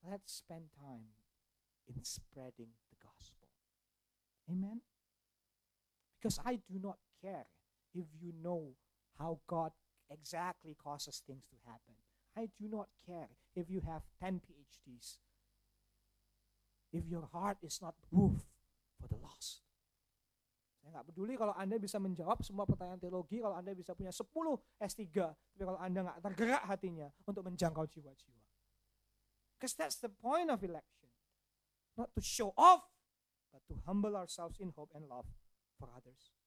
let's spend time in spreading the gospel. Amen? Because I do not care if you know how God exactly causes things to happen. I do not care if you have 10 PhDs. If your heart is not moved for the lost. Saya nggak peduli kalau Anda bisa menjawab semua pertanyaan teologi, kalau Anda bisa punya 10 S3, tapi kalau Anda nggak tergerak hatinya untuk menjangkau jiwa-jiwa. Because that's the point of election. Not to show off, but to humble ourselves in hope and love for others.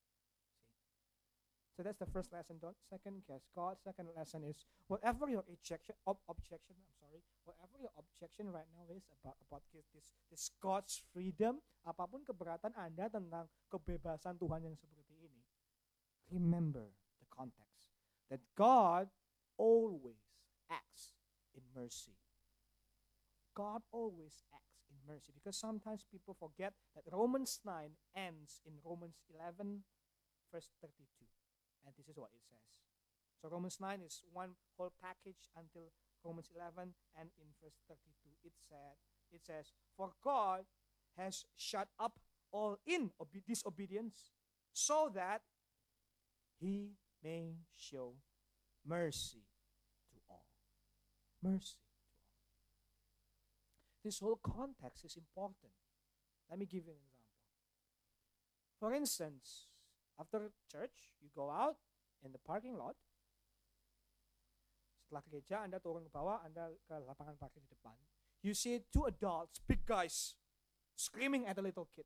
So that's the first lesson. Don't second guess God. Second lesson is whatever your whatever your objection right now is about this God's freedom, apapun keberatan Anda tentang kebebasan Tuhan yang seperti ini, remember the context that God always acts in mercy. God always acts in mercy, because sometimes people forget that Romans 9 ends in Romans 11 verse 32. And this is what it says. So Romans 9 is one whole package until Romans 11, and in verse 32 it says, for God has shut up all in disobedience, so that he may show mercy to all. Mercy to all. This whole context is important. Let me give you an example. For instance, after church, you go out in the parking lot. Setelah gereja, Anda turun ke bawah, Anda ke lapangan parkir di depan. You see two adults, big guys, screaming at a little kid,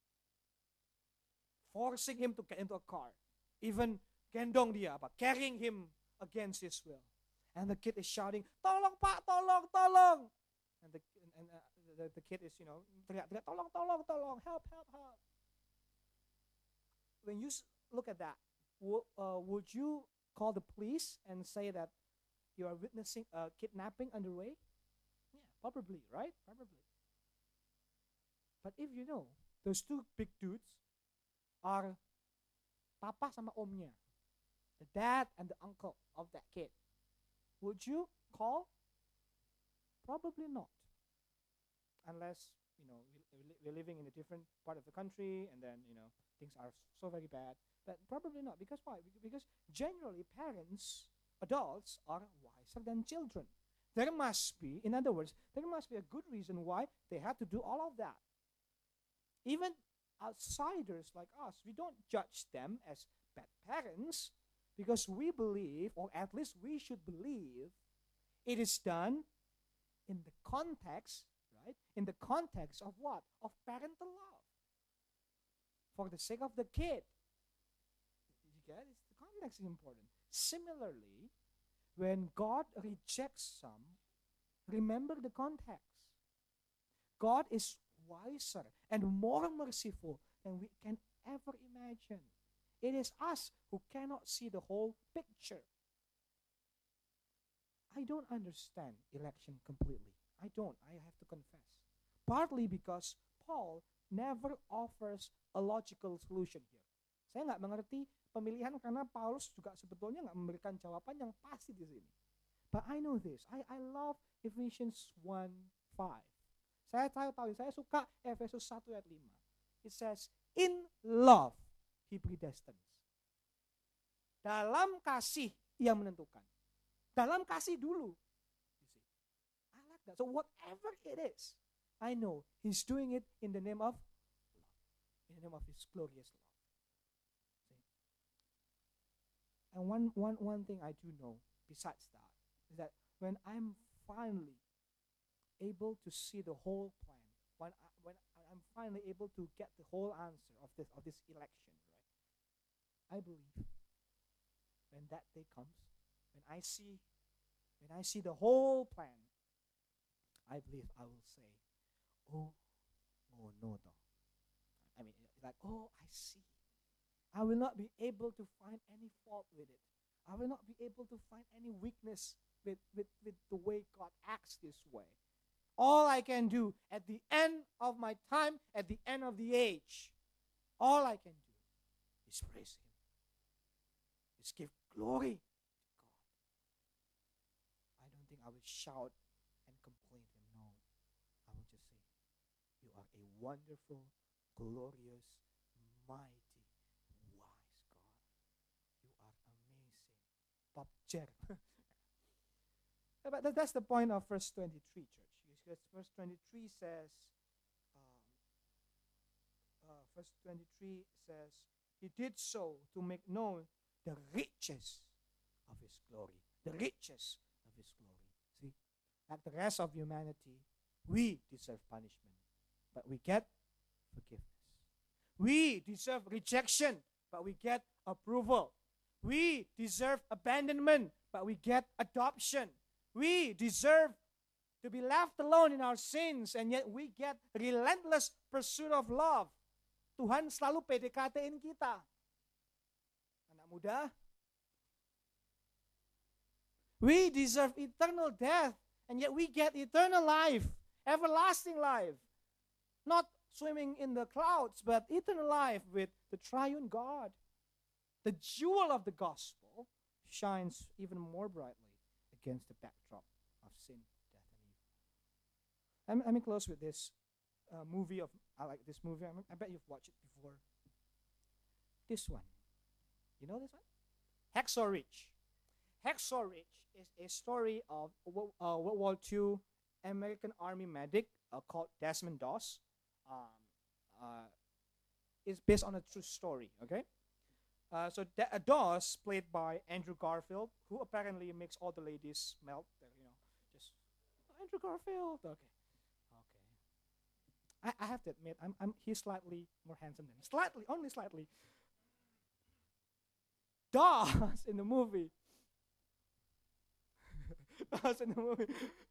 forcing him to get into a car, even gendong dia, carrying him against his will. And the kid is shouting, tolong Pak, tolong, tolong. And the kid is, teriak-teriak, tolong, tolong, tolong, help, help, help. When you look at that, would you call the police and say that you are witnessing a kidnapping underway? Yeah, probably, right? Probably. But if you know those two big dudes are papa sama omnya, the dad and the uncle of that kid, would you call? Probably not. Unless, we're living in a different part of the country, and then, things are so very bad. But probably not. Because why? Because generally parents, adults, are wiser than children. There must be, in other words, there must be a good reason why they had to do all of that. Even outsiders like us, we don't judge them as bad parents, because we believe, or at least we should believe, it is done in the context, right? In the context of what? Of parental love. For the sake of the kid. You get it? The context is important. Similarly, when God rejects some, remember the context. God is wiser and more merciful than we can ever imagine. It is us who cannot see the whole picture. I don't understand election completely. I don't. I have to confess. Partly because Paul never offers a logical solution here. Saya nggak mengerti pemilihan karena Paulus juga sebetulnya nggak memberikan jawaban yang pasti di sini. But I know this. I love Ephesians 1:5. Saya tahu, saya suka Efesus 1 ayat 5. It says, in love he predestines. Dalam kasih ia menentukan. Dalam kasih dulu. I like that. So whatever it is, I know he's doing it in the name of love. In the name of his glorious love. See? And one thing I do know besides that is that when I'm finally able to see the whole plan, when I'm finally able to get the whole answer of this election, right? I believe when that day comes, when I see the whole plan, I believe I will say, oh no. I mean, like, oh, I see. I will not be able to find any fault with it. I will not be able to find any weakness with the way God acts this way. All I can do at the end of my time, at the end of the age, all I can do is praise him. Is give glory to God. I don't think I will shout and complain to him. No. wonderful, glorious, mighty, wise God. You are amazing. Top chair. But that's the point of verse 23, church. Because verse 23 says, verse 23 says, He did so to make known the riches of His glory. The riches of His glory. See, like the rest of humanity, we deserve punishment, but we get forgiveness. We deserve rejection, but we get approval. We deserve abandonment, but we get adoption. We deserve to be left alone in our sins, and yet we get relentless pursuit of love. Tuhan selalu PDKT-in kita. Anak muda, we deserve eternal death, and yet we get eternal life, everlasting life. Not swimming in the clouds, but eternal life with the triune God. The jewel of the gospel shines even more brightly against the backdrop of sin, death, and evil. Let me close with this movie. I like this movie. I bet you've watched it before. This one. You know this one? Hacksaw Ridge. Hacksaw Ridge is a story of World War II American Army medic called Desmond Doss. It's based on a true story, okay? So Doss, played by Andrew Garfield, who apparently makes all the ladies melt. Just Andrew Garfield. Okay. I have to admit, he's slightly more handsome than me. Slightly, only slightly. Doss in the movie. Doss in the movie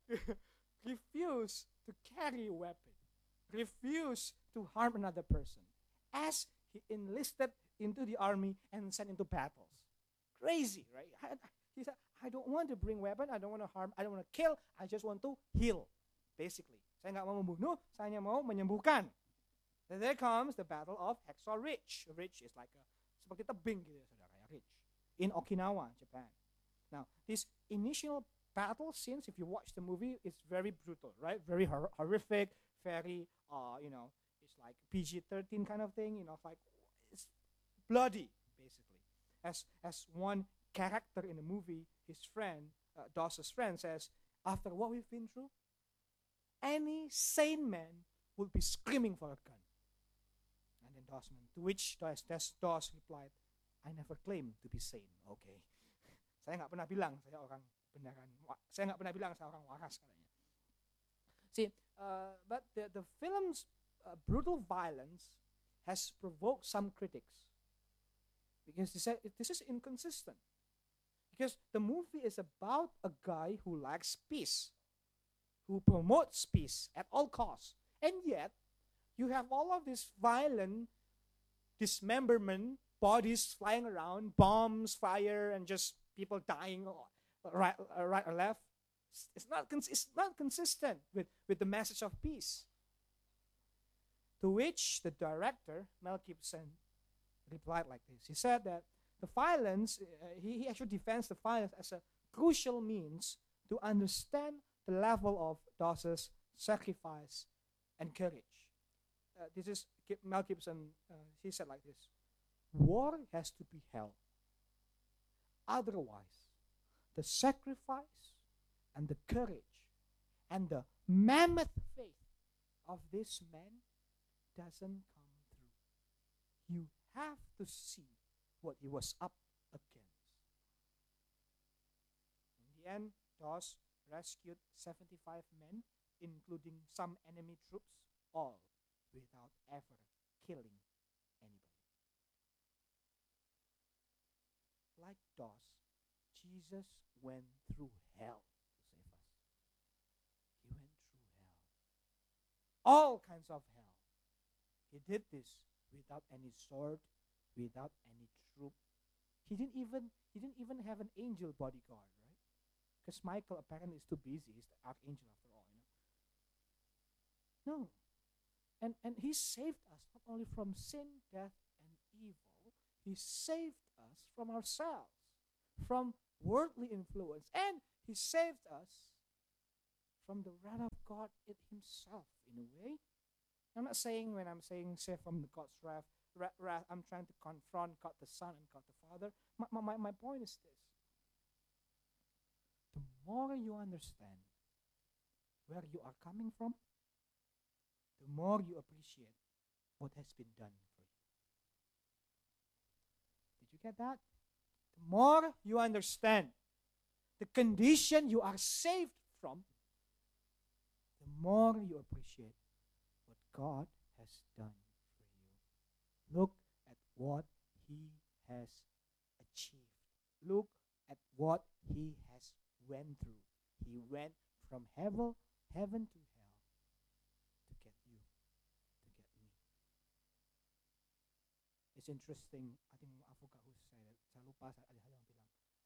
refused to carry a weapon, refused to harm another person, as he enlisted into the army and sent into battles. Crazy, right? He said, I don't want to bring weapon, I don't want to harm, I don't want to kill, I just want to heal, basically. Saya nggak mau membunuh, saya hanya mau menyembuhkan. Then there comes the Battle of Hacksaw Ridge. Ridge is like seperti tebing gitu, saudara, ya, ridge. In Okinawa, Japan. Now, this initial battle scenes, if you watch the movie, it's very brutal, right? Very horrific, very, it's like PG-13 kind of thing, like it's bloody, basically. As one character in the movie, his friend, Doss's friend, says, after what we've been through, any sane man would be screaming for a gun. And then Doss, to which Doss replied, I never claimed to be sane. Okay. Saya nggak pernah bilang saya orang beneran. Saya nggak pernah bilang saya orang waras, katanya. See, but the film's brutal violence has provoked some critics because they said this is inconsistent. Because the movie is about a guy who likes peace, who promotes peace at all costs. And yet, you have all of this violent dismemberment, bodies flying around, bombs, fire, and just people dying right or left. It's not consistent with the message of peace. To which the director, Mel Gibson, replied like this. He said that the violence, he actually defends the violence as a crucial means to understand the level of Doss's sacrifice and courage. This is Mel Gibson. He said like this: war has to be held. Otherwise, the sacrifice and the courage and the mammoth faith of this man doesn't come through. You have to see what he was up against. In the end, Doss rescued 75 men, including some enemy troops, all without ever killing anybody. Like Doss, Jesus went through hell to save us. He went through hell. All kinds of hell. He did this without any sword, without any troop. He didn't even have an angel bodyguard, right? Because Michael apparently is too busy. He's the archangel after all, No. And he saved us not only from sin, death, and evil. He saved us from ourselves, from worldly influence. And he saved us from the wrath of God himself, in a way. I'm not saying when I'm saying save from the God's wrath, I'm trying to confront God the Son and God the Father. My point is this. The more you understand where you are coming from, the more you appreciate what has been done for you. Did you get that? The more you understand the condition you are saved from, the more you appreciate what God has done for you. Look at what He has achieved. Look at what He has went through. He went from heaven to hell to get you, to get me. It's interesting. I think I forgot who said it. Saya lupa. Ada yang bilang.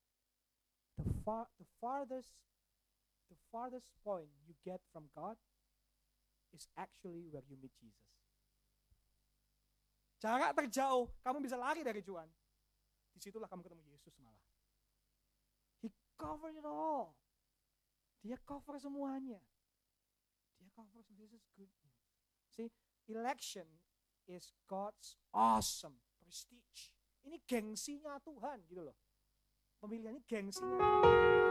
The farthest point you get from God is actually where you meet Jesus. Jarak terjauh kamu bisa lari dari Tuhan. Disitulah kamu ketemu Yesus malah. He covered it all. Dia cover semuanya. Dia cover semuanya. This is good news. See, election is God's awesome prestige. Ini gengsinya Tuhan gitu loh. Pemilihan ini gengsinya Tuhan.